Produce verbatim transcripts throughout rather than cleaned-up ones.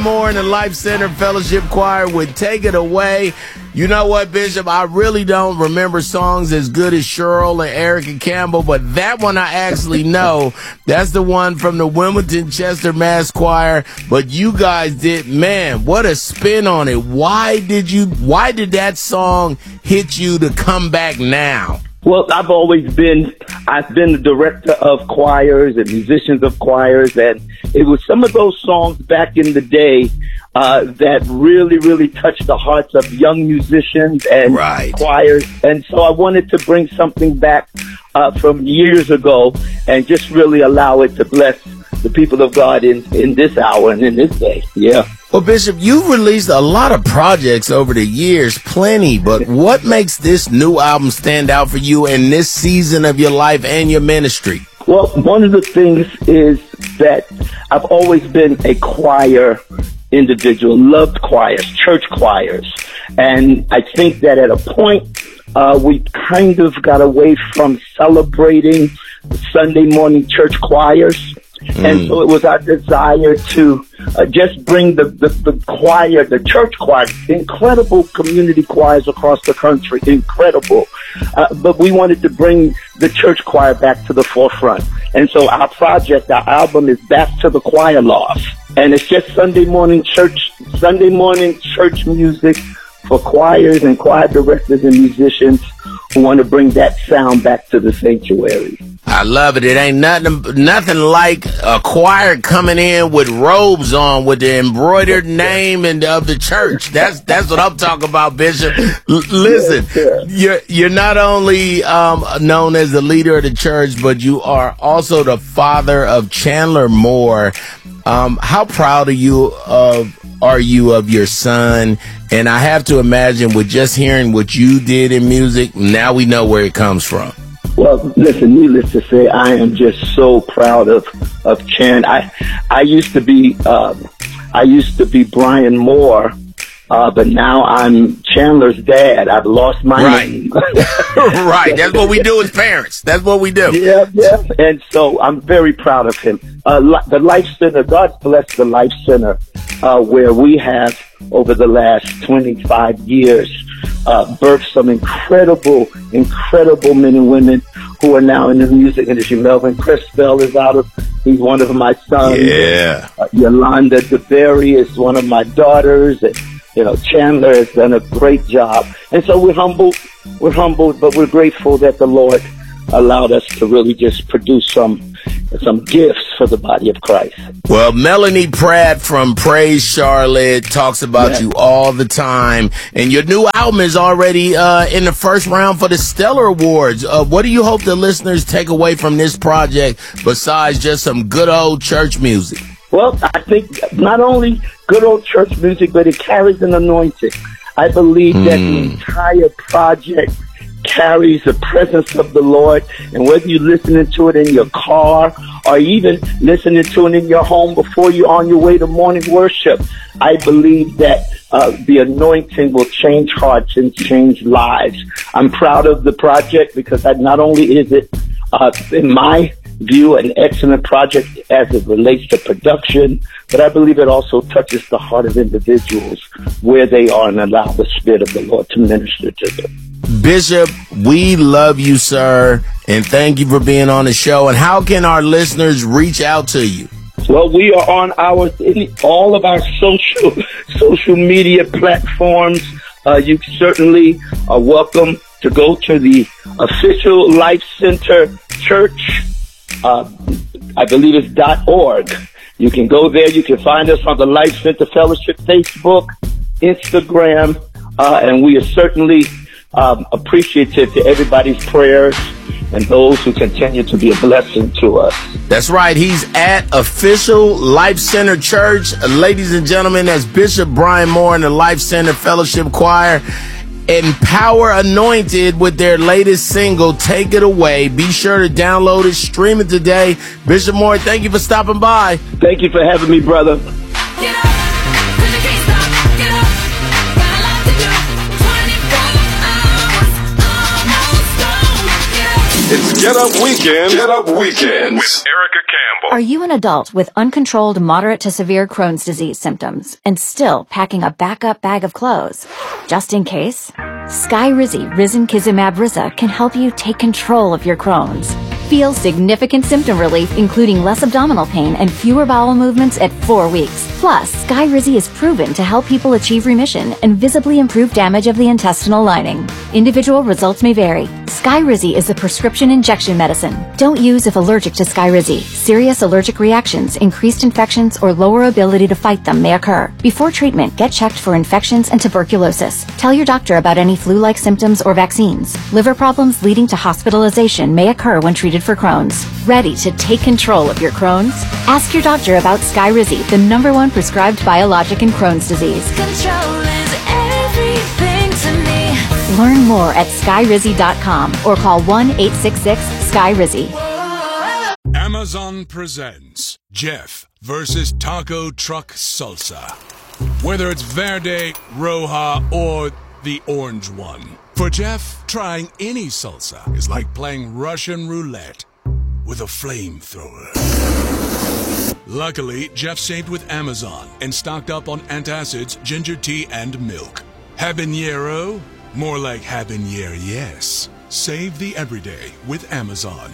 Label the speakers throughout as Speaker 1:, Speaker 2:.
Speaker 1: Moore in the Life Center Fellowship Choir would Take It Away. You know what, Bishop? I really don't remember songs as good as Cheryl and Erica Campbell, but that one I actually know. That's the one from the Wilmington Chester Mass Choir. But you guys did, man, what a spin on it. Why did you, why did that song hit you to come back now?
Speaker 2: Well, I've always been, I've been the director of choirs and musicians of choirs, and it was some of those songs back in the day uh, that really, really touched the hearts of young musicians and
Speaker 1: right.
Speaker 2: choirs. And so I wanted to bring something back uh, from years ago and just really allow it to bless the people of God in, in this hour and in this day. Yeah.
Speaker 1: Well, Bishop, you've released a lot of projects over the years, plenty, but what makes this new album stand out for you in this season of your life and your ministry?
Speaker 2: Well, one of the things is that I've always been a choir individual, loved choirs, church choirs. And I think that at a point, uh, we kind of got away from celebrating Sunday morning church choirs. Mm. And so it was our desire to uh, just bring the, the, the choir, the church choir, incredible community choirs across the country, incredible. Uh, but we wanted to bring the church choir back to the forefront. And so our project, our album is Back to the Choir Loft. And it's just Sunday morning church, Sunday morning church music for choirs and choir directors and musicians who want to bring that sound back to the sanctuary.
Speaker 1: I love it. It ain't nothing, nothing like a choir coming in with robes on with the embroidered name and of the church. That's that's what I'm talking about, Bishop. L- listen,
Speaker 2: yes,
Speaker 1: you're you're not only um, known as the leader of the church, but you are also the father of Chandler Moore. Um, how proud are you of are you of your son? And I have to imagine with just hearing what you did in music, now we know where it comes from.
Speaker 2: Well, listen, needless to say, I am just so proud of, of Chan. I, I used to be, um, I used to be Brian Moore, uh, but now I'm Chandler's dad. I've lost my
Speaker 1: right.
Speaker 2: name.
Speaker 1: Right. That's what we do as parents. That's what we do.
Speaker 2: Yeah, yeah. And so I'm very proud of him. Uh, the Life Center, God bless the Life Center, uh, where we have over the last twenty-five years, Uh, birthed some incredible, incredible men and women who are now in the music industry. Melvin Crispell is out of, he's one of my sons.
Speaker 1: Yeah.
Speaker 2: Uh, Yolanda DeBerry is one of my daughters. And, you know, Chandler has done a great job. And so we're humbled, we're humbled, but we're grateful that the Lord allowed us to really just produce some some gifts for the body of Christ.
Speaker 1: Well, Melanie Pratt from Praise Charlotte talks about
Speaker 2: yeah.
Speaker 1: you all the time, and your new album is already uh, in the first round for the Stellar Awards. Uh, what do you hope the listeners take away from this project besides just some good old church music?
Speaker 2: Well, I think not only good old church music, but it carries an anointing. I believe mm. that the entire project carries the presence of the Lord, and whether you're listening to it in your car or even listening to it in your home before you're on your way to morning worship, I believe that uh, the anointing will change hearts and change lives. I'm proud of the project because I, not only is it, uh, in my view, an excellent project as it relates to production, but I believe it also touches the heart of individuals where they are and allow the Spirit of the Lord to minister to them.
Speaker 1: Bishop, we love you, sir, and thank you for being on the show. And how can our listeners reach out to you?
Speaker 2: Well, we are on our all of our social social media platforms. Uh, you certainly are welcome to go to the official Life Center Church. Uh, I believe it's .org. You can go there. You can find us on the Life Center Fellowship Facebook, Instagram, uh, and we are certainly Um, appreciative to everybody's prayers and those who continue to be a blessing to us.
Speaker 1: That's right. He's at Official Life Center Church. Ladies and gentlemen, that's Bishop Brian Moore and the Life Center Fellowship Choir. Empower Anointed with their latest single, Take It Away. Be sure to download it, stream it today. Bishop Moore, thank you for stopping by.
Speaker 2: Thank you for having me, brother.
Speaker 3: Get up, 'cause you can't stop. Get up, got a lot to do. twenty-four hours, almost gone. Get up.
Speaker 1: It's
Speaker 4: Get Up Weekend. Get Up Weekends with Erica Campbell.
Speaker 5: Are you an adult with uncontrolled moderate to severe Crohn's disease symptoms and still packing a backup bag of clothes? Just in case? Skyrizi Risankizumab Riza can help you take control of your Crohn's. Feel significant symptom relief, including less abdominal pain and fewer bowel movements at four weeks. Plus, Skyrizi is proven to help people achieve remission and visibly improve damage of the intestinal lining. Individual results may vary. Skyrizi is a prescription injection medicine. Don't use if allergic to Skyrizi. Serious allergic reactions, increased infections, or lower ability to fight them may occur. Before treatment, get checked for infections and tuberculosis. Tell your doctor about any flu-like symptoms or vaccines. Liver problems leading to hospitalization may occur when treated for Crohn's. Ready to take control of your Crohn's? Ask your doctor about Skyrizi, the number one prescribed biologic in Crohn's disease.
Speaker 3: Control is everything to me.
Speaker 5: Learn more at skyrizi dot com or call one eight six six Skyrizi.
Speaker 6: Amazon presents Jeff versus Taco Truck Salsa. Whether it's Verde, Roja, or the orange one. For Jeff, trying any salsa is like playing Russian roulette with a flamethrower. Luckily, Jeff saved with Amazon and stocked up on antacids, ginger tea, and milk. Habanero? More like habanero, yes. Save the everyday with Amazon.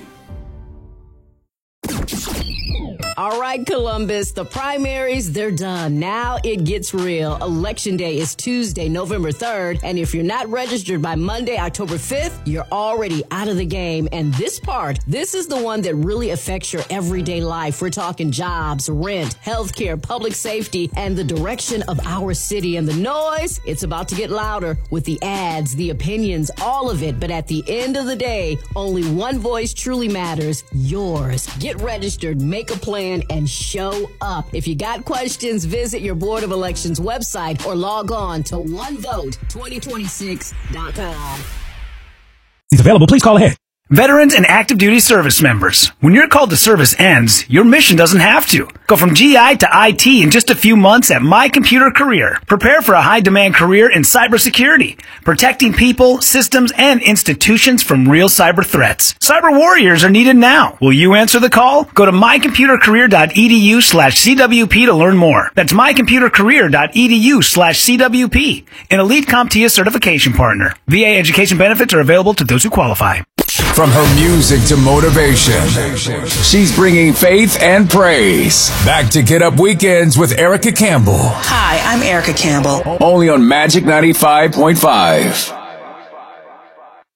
Speaker 7: All right, Columbus, the primaries, they're done. Now it gets real. Election day is Tuesday, November third. And if you're not registered by Monday, October fifth, you're already out of the game. And this part, this is the one that really affects your everyday life. We're talking jobs, rent, healthcare, public safety, and the direction of our city. And the noise, it's about to get louder with the ads, the opinions, all of it. But at the end of the day, only one voice truly matters, yours. Get registered, make a plan, and show up. If you got questions, visit your Board of Elections website or log on to one vote twenty twenty-six dot com.
Speaker 8: He's available. Please call ahead. Veterans and active duty service members. When your call to service ends, your mission doesn't have to. Go from G I to I T in just a few months at My Computer Career. Prepare for a high-demand career in cybersecurity, protecting people, systems, and institutions from real cyber threats. Cyber warriors are needed now. Will you answer the call? Go to mycomputercareer.edu slash CWP to learn more. That's mycomputercareer.edu slash CWP. An Elite CompTIA certification partner. V A education benefits are available to those who qualify.
Speaker 9: From her music to motivation, she's bringing faith and praise. Back to Get Up Weekends with Erica Campbell.
Speaker 10: Hi, I'm Erica Campbell.
Speaker 9: Only on Magic ninety-five point five.